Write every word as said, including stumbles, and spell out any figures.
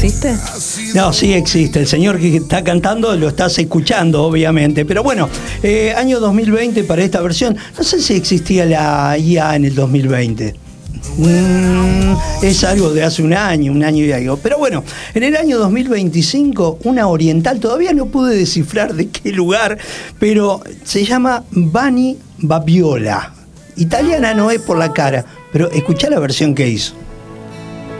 existe? No, sí existe. El señor que está cantando lo estás escuchando, obviamente. Pero bueno, eh, año dos mil veinte para esta versión. No sé si existía la I A en el dos mil veinte. Mm, es algo de hace un año, un año y algo. Pero bueno, en el año dos mil veinticinco, una oriental, todavía no pude descifrar de qué lugar, pero se llama Bunny Babiola. Italiana no es por la cara, pero escuchá la versión que hizo.